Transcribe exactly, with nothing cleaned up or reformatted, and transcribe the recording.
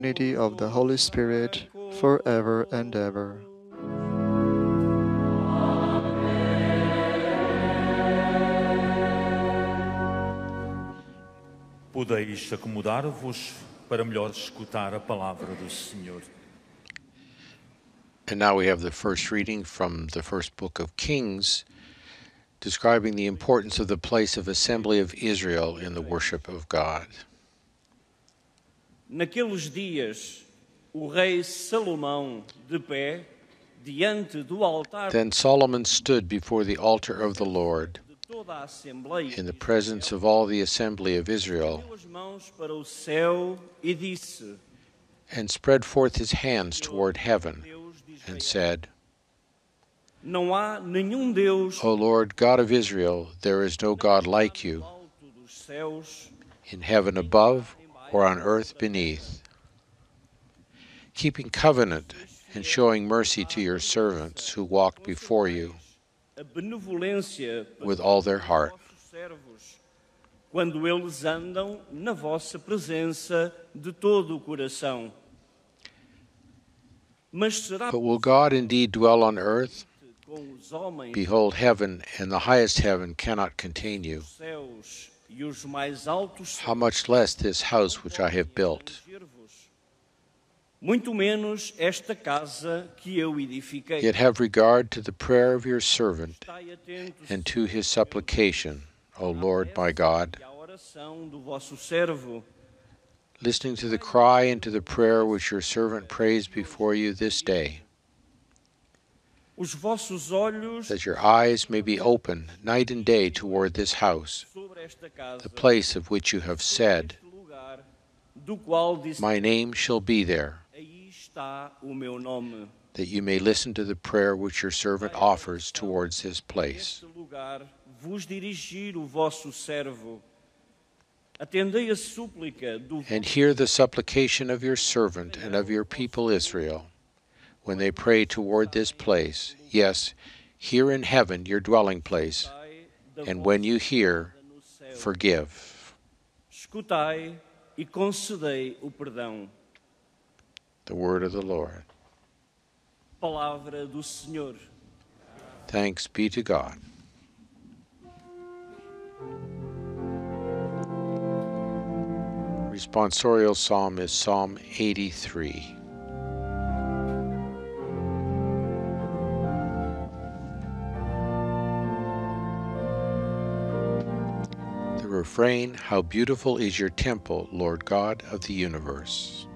unity of the Holy Spirit, forever and ever. Podeis acomodar-vos para melhor escutar a palavra do Senhor. And now we have the first reading from the first book of Kings, describing the importance of the place of assembly of Israel in the worship of God. Naqueles dias, o rei Salomão, de pé, diante do altar Then Solomon stood before the altar of the Lord, de toda a Assembleia, in the presence of all the assembly of Israel, deu as mãos para o céu e disse: and spread forth his hands toward heaven, Deus de and Israel, said, não há nenhum Deus O Lord God of Israel, there is no God like you, no alto dos céus, in heaven above or on earth beneath, keeping covenant and showing mercy to your servants who walk before you a benevolência para with all their os heart. vossos servos, quando eles andam na vossa presença de todo o coração. Mas será But will God indeed dwell on earth? com os homens Behold, heaven and the highest heaven cannot contain you. os céus e os mais altos How much less this house which I have built? abranger-vos? Muito menos esta casa que eu edifiquei. Yet have regard to the prayer of your servant Estai atentos and to his supplication, O Lord my God, à oração do vosso servo, listening to the cry and to the prayer which your servant prays before you this day, os vossos olhos that your eyes may be open night and day toward this house, sobre esta casa, the place of which you have said, este lugar, do qual disse: My name shall be there, Aí está o meu nome. that you may listen to the prayer which your servant offers towards this place. Neste lugar vos dirigir o vosso servo. Atendei a súplica do And hear the supplication of your servant and of your people Israel, when they pray toward this place, yes, here in heaven, your dwelling place, Pai da and vossa when you hear, morada no céu. forgive. Escutai e concedei o perdão. The word of the Lord. Palavra do Senhor. Thanks be to God. Responsorial psalm is Psalm eighty-three. The refrain, How beautiful is your temple, Lord God of the universe.